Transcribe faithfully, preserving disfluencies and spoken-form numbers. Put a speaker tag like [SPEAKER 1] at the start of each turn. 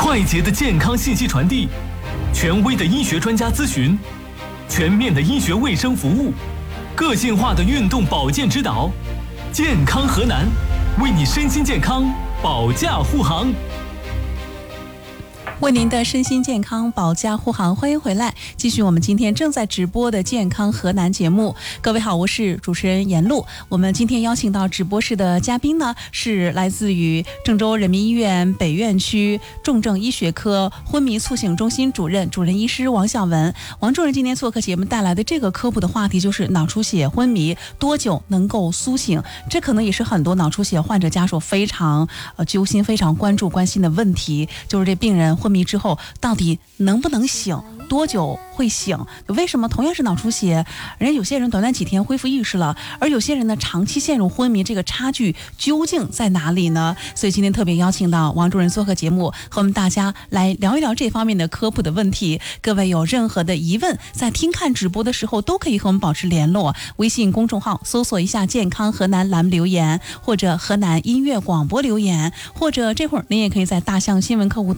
[SPEAKER 1] 快捷的健康信息传递，权威的医学专家咨询，全面的医学卫生服务，个性化的运动保健指导。健康河南，为你身心健康保驾护航。
[SPEAKER 2] 为您的身心健康保驾护航，欢迎回来，继续我们今天正在直播的健康河南节目。各位好，我是主持人严露。我们今天邀请到直播室的嘉宾呢，是来自于郑州人民医院北院区重症医学科昏迷促醒中心主任主任医师王晓文。王主任今天做客节目带来的这个科普的话题就是脑出血昏迷多久能够苏醒，这可能也是很多脑出血患者家属非常呃揪心、非常关注关心的问题，就是这病人昏迷之后到底能不能醒，多久会醒？为什么同样是脑出血，人有些人短短几天恢复意识了，而有些人呢长期陷入昏迷，这个差距究竟在哪里呢？所以今天特别邀请到王主任做客节目，和我们大家来聊一聊这方面的科普的问题。各位有任何的疑问，在听看直播的时候都可以和我们保持联络，微信公众号搜索一下健康河南栏目留言，或者河南音乐广播留言，或者这会儿您也可以在大象新闻客户